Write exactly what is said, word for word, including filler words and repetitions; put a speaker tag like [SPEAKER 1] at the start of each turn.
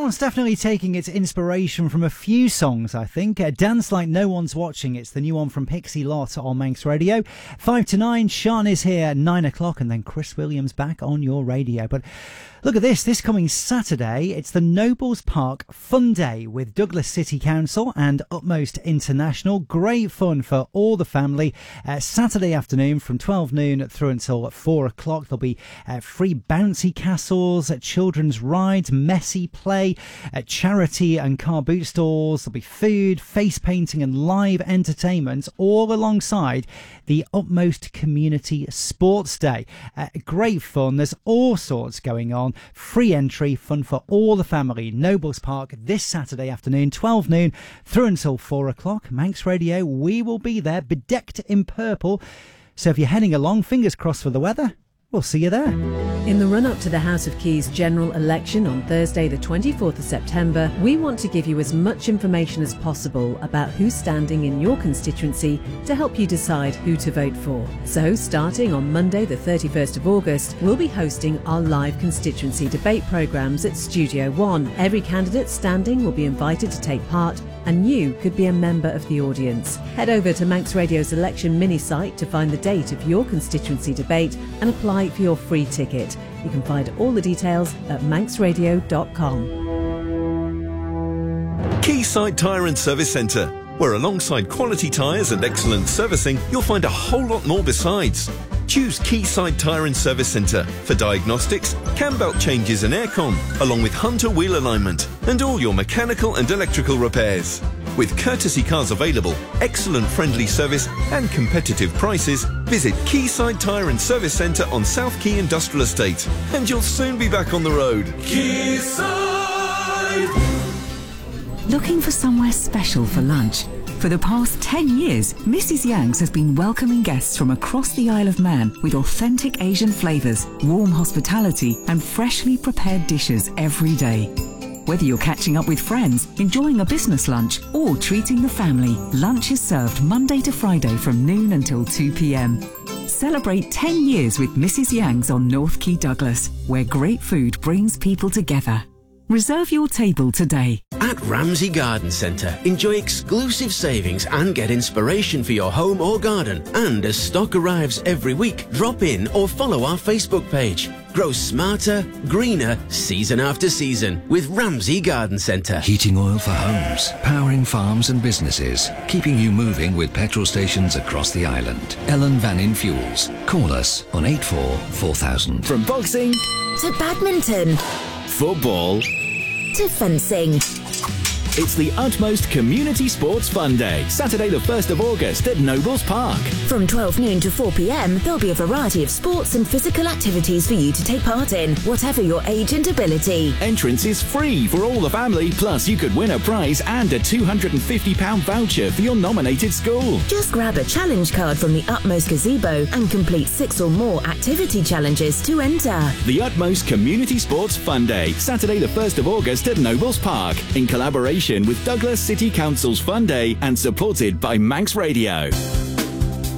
[SPEAKER 1] sound's definitely taking its inspiration from a few songs, I think. Uh, Dance Like No One's Watching, it's the new one from Pixie Lott on Manx Radio. Five to nine, Sean is here at nine o'clock, and then Chris Williams back on your radio. But look at this, this coming Saturday, it's the Nobles Park Fun Day with Douglas City Council and Utmost International. Great fun for all the family. Uh, Saturday afternoon from twelve noon through until four o'clock. There'll be uh, free bouncy castles, uh, children's rides, messy play, uh, charity and car boot stalls. There'll be food, face painting and live entertainment, all alongside the Utmost Community Sports Day. Uh, great fun. There's all sorts going on. Free entry, fun for all the family. Nobles Park this Saturday afternoon, twelve noon through until four o'clock. Manx Radio, we will be there, bedecked in purple. So if you're heading along, fingers crossed for the weather. We'll see you there.
[SPEAKER 2] In the run-up to the House of Keys general election on Thursday the twenty-fourth of September, we want to give you as much information as possible about who's standing in your constituency to help you decide who to vote for. So, starting on Monday the thirty-first of August, we'll be hosting our live constituency debate programmes at Studio One. Every candidate standing will be invited to take part, and you could be a member of the audience. Head over to Manx Radio's election mini-site to find the date of your constituency debate and apply for your free ticket. You can find all the details at manx radio dot com.
[SPEAKER 3] Quayside Tyre and Service Centre, where alongside quality tyres and excellent servicing, you'll find a whole lot more besides. Choose Quayside Tyre and Service Centre for diagnostics, cam belt changes and aircon, along with Hunter wheel alignment and all your mechanical and electrical repairs. With courtesy cars available, excellent friendly service and competitive prices, visit Quayside Tyre and Service Centre on South Quay Industrial Estate, and you'll soon be back on the road. Quayside!
[SPEAKER 4] Looking for somewhere special for lunch? For the past ten years, Missus Yang's has been welcoming guests from across the Isle of Man with authentic Asian flavours, warm hospitality and freshly prepared dishes every day. Whether you're catching up with friends, enjoying a business lunch or treating the family, lunch is served Monday to Friday from noon until two p m. Celebrate ten years with Missus Yang's on North Quay Douglas, where great food brings people together. Reserve your table today.
[SPEAKER 5] At Ramsey Garden Centre, enjoy exclusive savings and get inspiration for your home or garden. And as stock arrives every week, drop in or follow our Facebook page. Grow smarter, greener, season after season with Ramsey Garden Centre.
[SPEAKER 6] Heating oil for homes, powering farms and businesses, keeping you moving with petrol stations across the island. Ellen Vannin Fuels. Call us on eight four four thousand.
[SPEAKER 7] From boxing
[SPEAKER 8] to badminton,
[SPEAKER 7] football
[SPEAKER 8] to fencing.
[SPEAKER 7] It's the Utmost Community Sports Fun Day, Saturday the first of August at Nobles Park.
[SPEAKER 8] From twelve noon to four p m, there'll be a variety of sports and physical activities for you to take part in, whatever your age and ability.
[SPEAKER 7] Entrance is free for all the family, plus you could win a prize and a two hundred and fifty pound voucher for your nominated school.
[SPEAKER 8] Just grab a challenge card from the Utmost Gazebo and complete six or more activity challenges to enter.
[SPEAKER 7] The Utmost Community Sports Fun Day, Saturday the first of August at Nobles Park, in collaboration with Douglas City Council's Fun Day and supported by Manx Radio.